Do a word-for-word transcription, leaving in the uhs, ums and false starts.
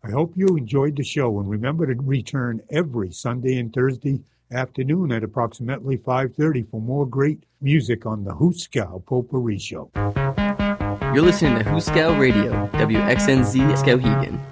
I hope you enjoyed the show, and remember to return every Sunday and Thursday afternoon at approximately five thirty for more great music on the Hooskow Potpourri Show. You're listening to Hooskow Radio, W X N Z Skowhegan.